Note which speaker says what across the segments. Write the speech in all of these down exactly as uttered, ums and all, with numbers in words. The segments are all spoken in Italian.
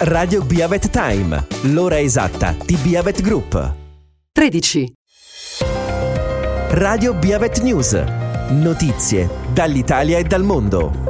Speaker 1: Radio Biavet Time, l'ora esatta di Biavet Group.
Speaker 2: tredici.
Speaker 1: Radio Biavet News, notizie dall'Italia e dal mondo.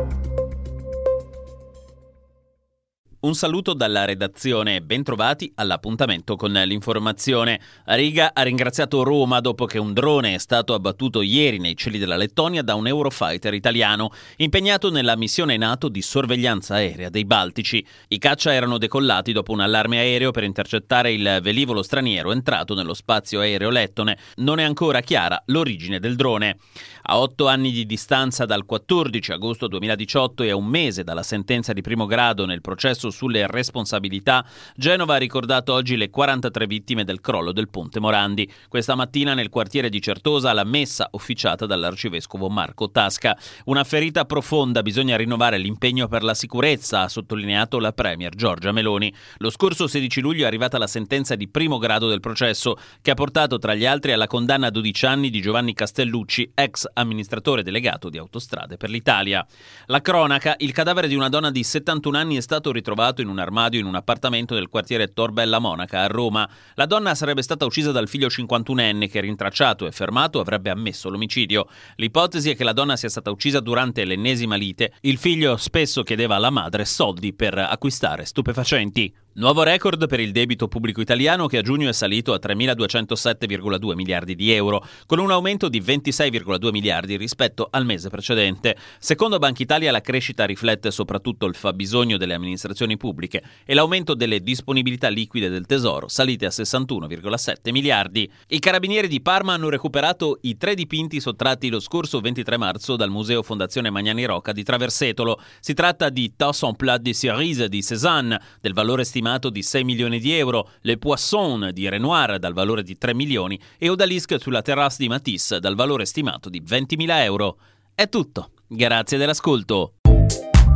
Speaker 3: Un saluto dalla redazione e bentrovati all'appuntamento con l'informazione. Riga ha ringraziato Roma dopo che un drone è stato abbattuto ieri nei cieli della Lettonia da un Eurofighter italiano impegnato nella missione NATO di sorveglianza aerea dei Baltici. I caccia erano decollati dopo un allarme aereo per intercettare il velivolo straniero entrato nello spazio aereo lettone. Non è ancora chiara l'origine del drone. A otto anni di distanza dal quattordici agosto duemiladiciotto e a un mese dalla sentenza di primo grado nel processo sulle responsabilità, Genova ha ricordato oggi le quarantatré vittime del crollo del ponte Morandi. Questa mattina nel quartiere di Certosa la messa officiata dall'arcivescovo Marco Tasca. Una ferita profonda, bisogna rinnovare l'impegno per la sicurezza, ha sottolineato la premier Giorgia Meloni. Lo scorso sedici luglio è arrivata la sentenza di primo grado del processo, che ha portato tra gli altri alla condanna a dodici anni di Giovanni Castellucci, ex amministratore delegato di Autostrade per l'Italia. La cronaca: il cadavere di una donna di settantuno anni è stato ritrovato in un armadio in un appartamento del quartiere Tor Bella Monaca a Roma. La donna sarebbe stata uccisa dal figlio cinquantunenne che, rintracciato e fermato, avrebbe ammesso l'omicidio. L'ipotesi è che la donna sia stata uccisa durante l'ennesima lite. Il figlio spesso chiedeva alla madre soldi per acquistare stupefacenti. Nuovo record per il debito pubblico italiano, che a giugno è salito a tremiladuecentosette virgola due miliardi di euro, con un aumento di ventisei virgola due miliardi rispetto al mese precedente. Secondo Bankitalia la crescita riflette soprattutto il fabbisogno delle amministrazioni pubbliche e l'aumento delle disponibilità liquide del Tesoro, salite a sessantuno virgola sette miliardi. I carabinieri di Parma hanno recuperato i tre dipinti sottratti lo scorso ventitré marzo dal Museo Fondazione Magnani Rocca di Traversetolo. Si tratta di Tasse en plat de cerise di Cézanne, del valore stimato di sei milioni di euro, Le Poisson di Renoir dal valore di tre milioni e Odalisque sulla Terrasse di Matisse dal valore stimato di ventimila euro. È tutto. Grazie dell'ascolto.